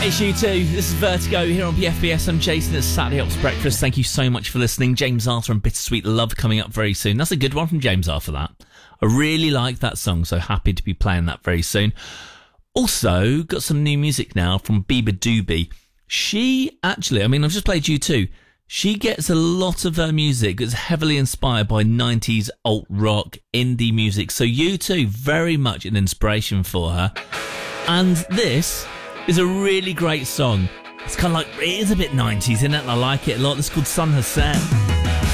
It's you too. This is Vertigo here on PFBS. I'm Jason. It's Saturday Ops Breakfast. Thank you so much for listening. James Arthur and Bittersweet Love coming up very soon. That's a good one from James Arthur, that. I really like that song, so happy to be playing that very soon. Also, got some new music now from Bieber Doobie. She actually, I've just played U2. She gets a lot of her music that's heavily inspired by 90s alt rock, indie music. So U2, very much an inspiration for her. And this is a really great song. It's kind of like, it is a bit 90s, isn't it? I like it a lot. It's called Sun Has Set.